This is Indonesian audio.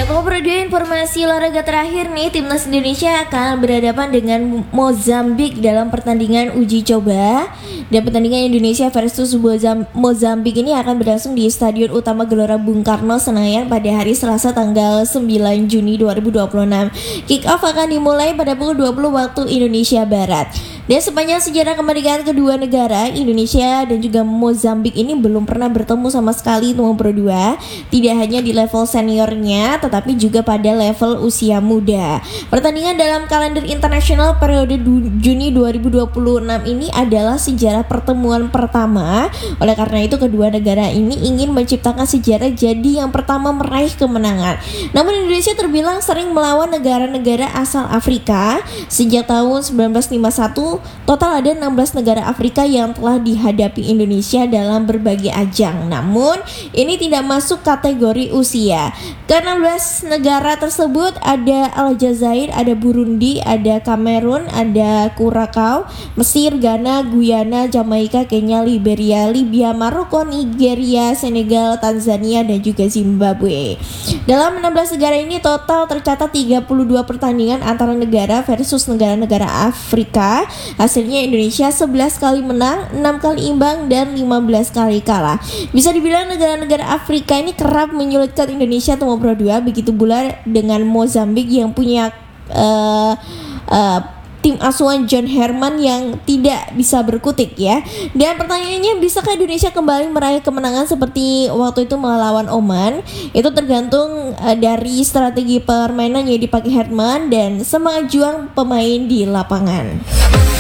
Untuk media informasi olahraga terakhir nih, timnas Indonesia akan berhadapan dengan Mozambik dalam pertandingan uji coba. Dan pertandingan Indonesia versus Mozambik ini akan berlangsung di Stadion Utama Gelora Bung Karno, Senayan pada hari Selasa tanggal 9 Juni 2026. Kick off akan dimulai pada pukul 20 waktu Indonesia Barat. Dan sepanjang sejarah kemerdekaan kedua negara, Indonesia dan juga Mozambik ini belum pernah bertemu sama sekali nomor berdua. Tidak hanya di level seniornya, tetapi juga pada level usia muda. Pertandingan dalam kalender internasional periode Juni 2026 ini adalah sejarah pertemuan pertama. Oleh karena itu kedua negara ini ingin menciptakan sejarah jadi yang pertama meraih kemenangan. Namun Indonesia terbilang sering melawan negara-negara asal Afrika. Sejak tahun 1951 total ada 16 negara Afrika yang telah dihadapi Indonesia dalam berbagai ajang. Namun ini tidak masuk kategori usia. Ke-16 negara tersebut ada Aljazair, ada Burundi, ada Kamerun, ada Kurakau, Mesir, Ghana, Guyana, Jamaika, Kenya, Liberia, Libya, Maroko, Nigeria, Senegal, Tanzania, dan juga Zimbabwe. Dalam 16 negara ini total tercatat 32 pertandingan antara negara versus negara-negara Afrika. Hasilnya Indonesia 11 kali menang, 6 kali imbang, dan 15 kali kalah. Bisa dibilang negara-negara Afrika ini kerap menyulitkan Indonesia untuk nomor 2. Begitu pula dengan Mozambik yang punya tim asuhan John Herman yang tidak bisa berkutik ya. Dan pertanyaannya, bisakah Indonesia kembali meraih kemenangan seperti waktu itu melawan Oman? Itu tergantung dari strategi permainan yang dipakai Herman dan semangat juang pemain di lapangan.